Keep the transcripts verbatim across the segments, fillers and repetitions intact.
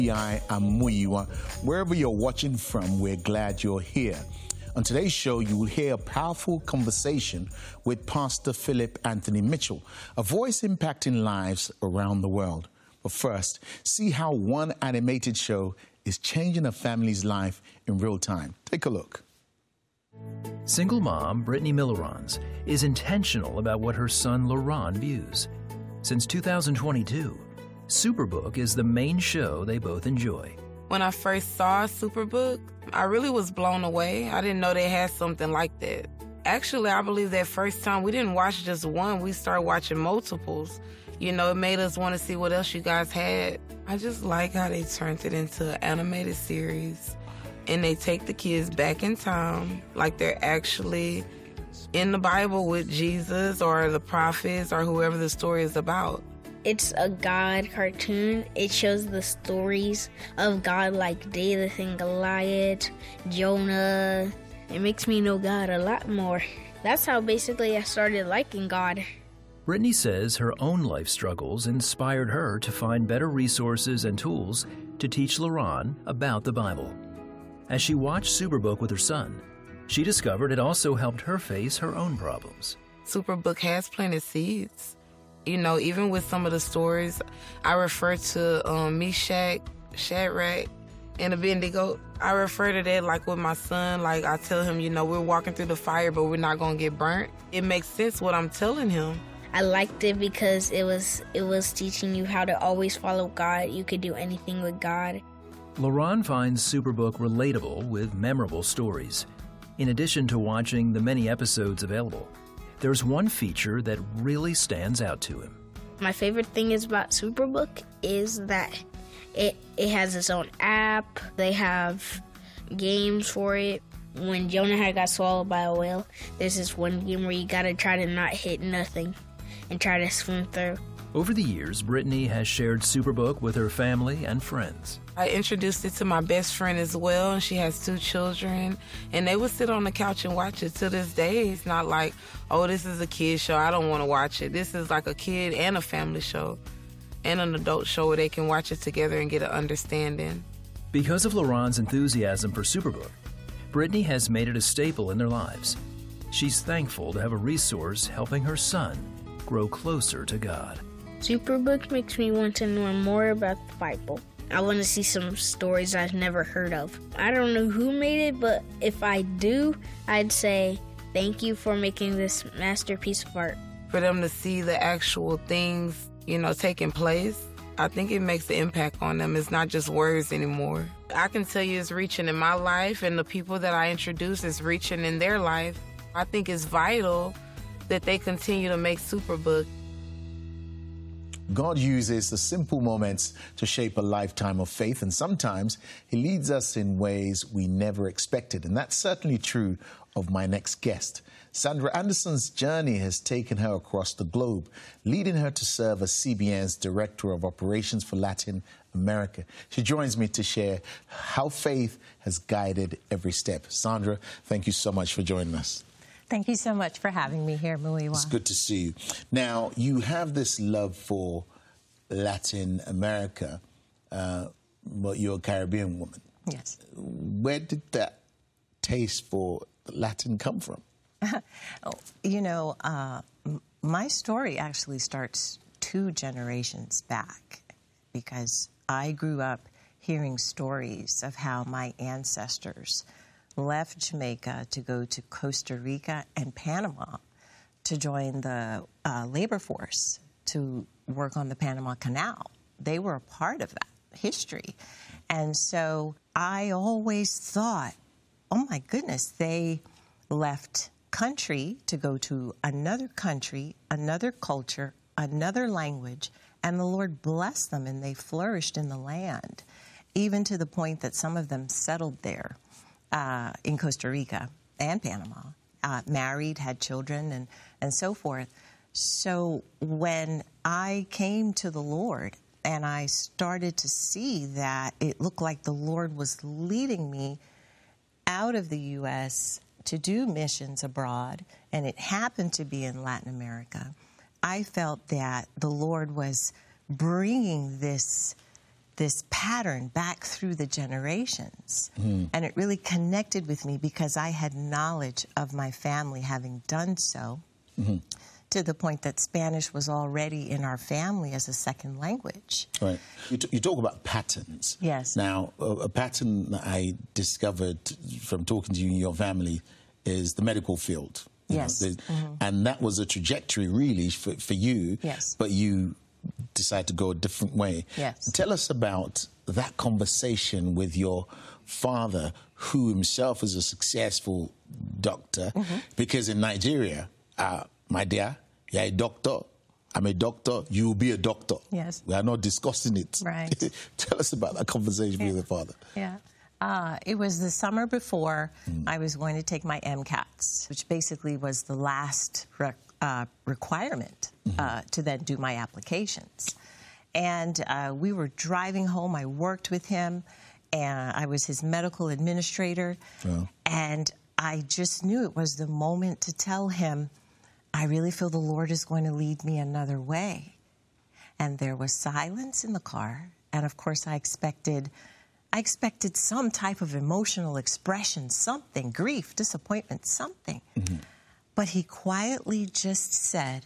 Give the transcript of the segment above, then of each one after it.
I am Muyiwa. Wherever you're watching from, we're glad you're here. On today's show, you will hear a powerful conversation with Pastor Philip Anthony Mitchell, a voice impacting lives around the world. But first, see how one animated show is changing a family's life in real time. Take a look. Single mom Brittany Millerons is intentional about what her son Laurent views. Since two thousand twenty-two, Superbook is the main show they both enjoy. When I first saw Superbook, I really was blown away. I didn't know they had something like that. Actually, I believe that first time we didn't watch just one, we started watching multiples. You know, it made us want to see what else you guys had. I just like how they turned it into an animated series and they take the kids back in time like they're actually in the Bible with Jesus or the prophets or whoever the story is about. It's a God cartoon. It shows the stories of God like David and Goliath, Jonah. It makes me know God a lot more. That's how basically I started liking God. Brittany says her own life struggles inspired her to find better resources and tools to teach Laurent about the Bible. As she watched Superbook with her son, she discovered it also helped her face her own problems. Superbook has planted seeds. You know, even with some of the stories, I refer to um, Meshach, Shadrach, and Abednego. I refer to that like with my son. Like I tell him, you know, we're walking through the fire, but we're not going to get burnt. It makes sense what I'm telling him. I liked it because it was it was teaching you how to always follow God. You could do anything with God. Laurent finds Superbook relatable with memorable stories. In addition to watching the many episodes available, there's one feature that really stands out to him. My favorite thing is about Superbook is that it it has its own app. They have games for it. When Jonah had got swallowed by a whale, there's this one game where you gotta try to not hit nothing and try to swim through. Over the years, Brittany has shared Superbook with her family and friends. I introduced it to my best friend as well, and she has two children, and they would sit on the couch and watch it. To this day, it's not like, oh, this is a kid show, I don't want to watch it. This is like a kid and a family show and an adult show where they can watch it together and get an understanding. Because of Laurent's enthusiasm for Superbook, Brittany has made it a staple in their lives. She's thankful to have a resource helping her son grow closer to God. Superbook makes me want to know more about the Bible. I want to see some stories I've never heard of. I don't know who made it, but if I do, I'd say thank you for making this masterpiece of art. For them to see the actual things, you know, taking place, I think it makes an impact on them. It's not just words anymore. I can tell you it's reaching in my life, and the people that I introduce is reaching in their life. I think it's vital that they continue to make Superbook. God uses the simple moments to shape a lifetime of faith, and sometimes he leads us in ways we never expected. And that's certainly true of my next guest. Sandra Anderson's journey has taken her across the globe, leading her to serve as C B N's Director of Operations for Latin America. She joins me to share how faith has guided every step. Sandra, thank you so much for joining us. Thank you so much for having me here, Muyiwa. It's good to see you. Now, you have this love for Latin America, uh, but you're a Caribbean woman. Yes. Where did that taste for Latin come from? oh, you know, uh, my story actually starts two generations back because I grew up hearing stories of how my ancestors left Jamaica to go to Costa Rica and Panama to join the uh, labor force to work on the Panama Canal. They were a part of that history. And so I always thought, oh my goodness, they left country to go to another country, another culture, another language, and the Lord blessed them and they flourished in the land, even to the point that some of them settled there. Uh, in Costa Rica and Panama, uh, married, had children, and, and so forth. So when I came to the Lord and I started to see that it looked like the Lord was leading me out of the U S to do missions abroad, and it happened to be in Latin America, I felt that the Lord was bringing this this pattern back through the generations. Mm. And it really connected with me because I had knowledge of my family having done so, mm-hmm. to the point that Spanish was already in our family as a second language. Right. You, t- you talk about patterns. Yes. Now, a, a pattern that I discovered from talking to you and your family is the medical field. Yes. Mm-hmm. And that was a trajectory, really, for, for you. Yes. But you decided to go a different way. Yes. Tell us about that conversation with your father, who himself is a successful doctor, mm-hmm. because in Nigeria, uh, my dear, you're a doctor, I'm a doctor, you will be a doctor. Yes. We are not discussing it. Right. Tell us about that conversation yeah. with your father. Yeah. Uh, it was the summer before mm. I was going to take my MCATs, which basically was the last re- uh, requirement mm-hmm. uh, to then do my applications. And uh, we were driving home. I worked with him, and I was his medical administrator. Oh. And I just knew it was the moment to tell him, I really feel the Lord is going to lead me another way. And there was silence in the car. And, of course, I expected... I expected some type of emotional expression, something, grief, disappointment, something. Mm-hmm. But he quietly just said,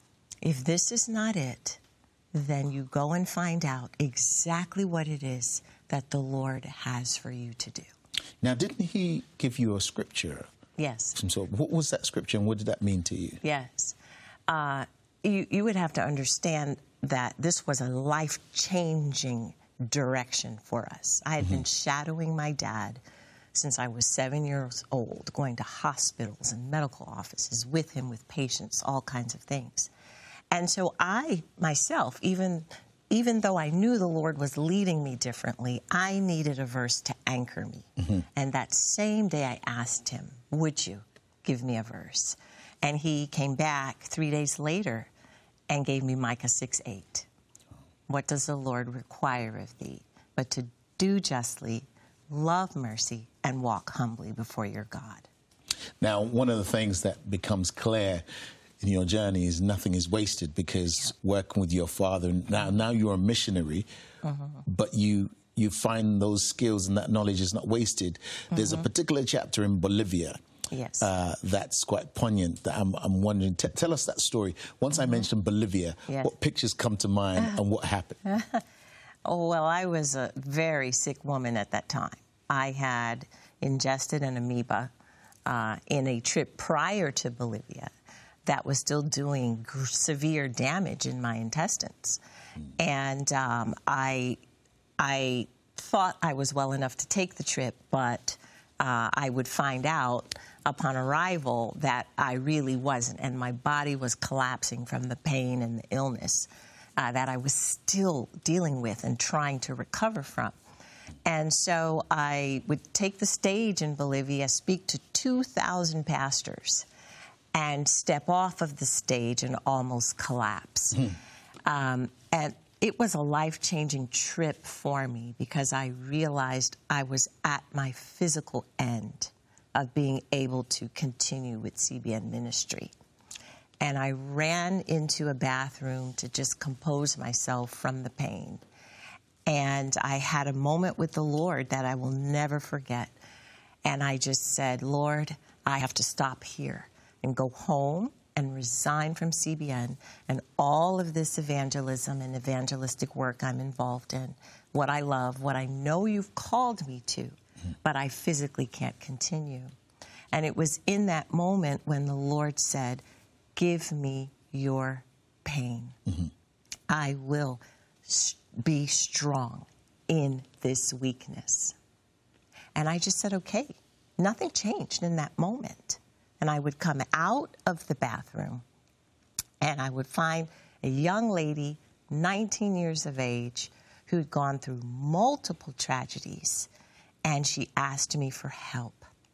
if this is not it, then you go and find out exactly what it is that the Lord has for you to do. Now, didn't he give you a scripture? Yes. So what was that scripture and what did that mean to you? Yes. Uh, you, you would have to understand that this was a life-changing direction for us. I had mm-hmm. been shadowing my dad since I was seven years old, going to hospitals and medical offices with him, with patients, all kinds of things. And so I, myself, even, even though I knew the Lord was leading me differently, I needed a verse to anchor me. Mm-hmm. And that same day I asked him, would you give me a verse? And he came back three days later and gave me Micah six eight. What does the Lord require of thee but to do justly, love mercy, and walk humbly before your God? Now, one of the things that becomes clear in your journey is nothing is wasted, because yeah. working with your father, now now you're a missionary, mm-hmm. but you you find those skills and that knowledge is not wasted. Mm-hmm. There's a particular chapter in Bolivia. Yes. Uh, that's quite poignant. That I'm, I'm wondering, t- tell us that story. Once mm-hmm. I mentioned Bolivia, yes. what pictures come to mind and what happened? Oh, well, I was a very sick woman at that time. I had ingested an amoeba uh, in a trip prior to Bolivia that was still doing g- severe damage in my intestines. Mm. And um, I, I thought I was well enough to take the trip, but uh, I would find out upon arrival that I really wasn't, and my body was collapsing from the pain and the illness uh, that I was still dealing with and trying to recover from. And so I would take the stage in Bolivia, speak to two thousand pastors, and step off of the stage and almost collapse. Mm. Um, and it was a life-changing trip for me because I realized I was at my physical end of being able to continue with C B N ministry. And I ran into a bathroom to just compose myself from the pain. And I had a moment with the Lord that I will never forget. And I just said, Lord, I have to stop here and go home and resign from C B N and all of this evangelism and evangelistic work I'm involved in, what I love, what I know you've called me to, but I physically can't continue. And it was in that moment when the Lord said, give me your pain. Mm-hmm. I will be strong in this weakness. And I just said, okay. Nothing changed in that moment. And I would come out of the bathroom and I would find a young lady, nineteen years of age, who'd gone through multiple tragedies, and she asked me for help.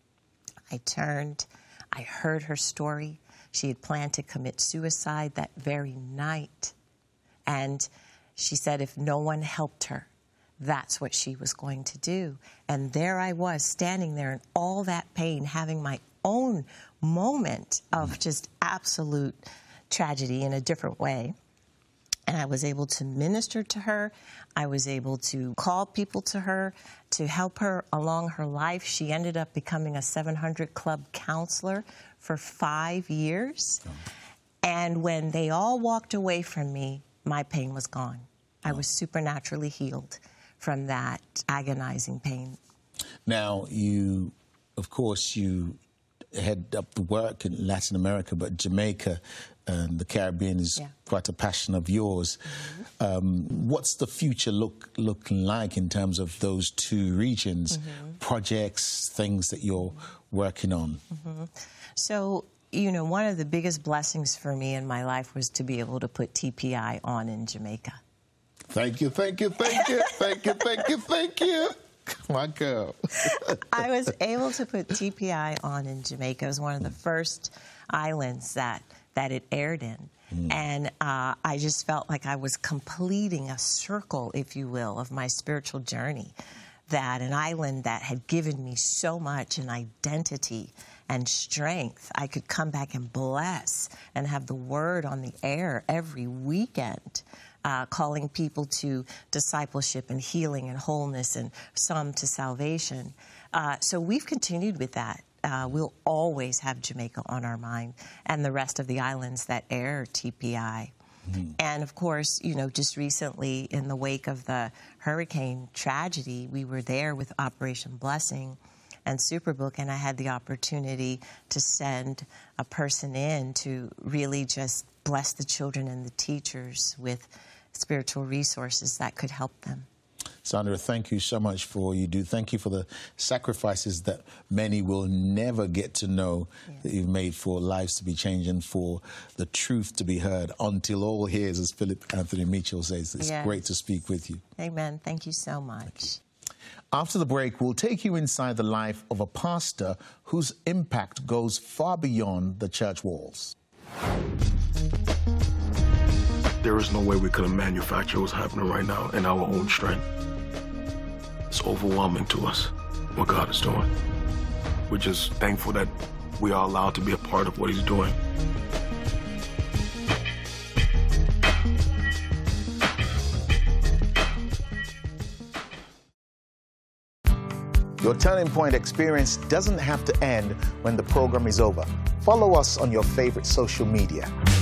I turned, I heard her story. She had planned to commit suicide that very night. And she said if no one helped her, that's what she was going to do. And there I was, standing there in all that pain, having my own moment of just absolute tragedy in a different way. and I was able to minister to her. I was able to call people to her to help her along her life. She ended up becoming a seven hundred Club counselor for five years. Oh. And when they all walked away from me, my pain was gone. I was supernaturally healed from that agonizing pain. Now, you, of course, you head up the work in Latin America, but Jamaica and the Caribbean is yeah. quite a passion of yours. Mm-hmm. um, what's the future look looking like in terms of those two regions, mm-hmm. projects, things that you're working on? Mm-hmm. So, you know, one of the biggest blessings for me in my life was to be able to put T P I on in Jamaica. Thank you, thank you, thank you, thank you, thank you, thank you. My girl. I was able to put T P I on in Jamaica. It was one of the first islands that, that it aired in. Mm. And uh, I just felt like I was completing a circle, if you will, of my spiritual journey. That an island that had given me so much, an identity and strength, I could come back and bless and have the word on the air every weekend. Uh, calling people to discipleship and healing and wholeness, and some to salvation. Uh, so we've continued with that. Uh, we'll always have Jamaica on our mind and the rest of the islands that air T P I. Mm-hmm. And, of course, you know, just recently in the wake of the hurricane tragedy, we were there with Operation Blessing and Superbook, and I had the opportunity to send a person in to really just bless the children and the teachers with spiritual resources that could help them. Sandra, thank you so much for what you do. Thank you for the sacrifices that many will never get to know yes. that you've made for lives to be changed and for the truth to be heard until all hears, as Philip Anthony Mitchell says. It's yes. great to speak with you. Amen. Thank you so much. After the break, we'll take you inside the life of a pastor whose impact goes far beyond the church walls. There is no way we could have manufactured what's happening right now in our own strength. It's overwhelming to us, what God is doing. We're just thankful that we are allowed to be a part of what he's doing. Your Turning Point experience doesn't have to end when the program is over. Follow us on your favorite social media.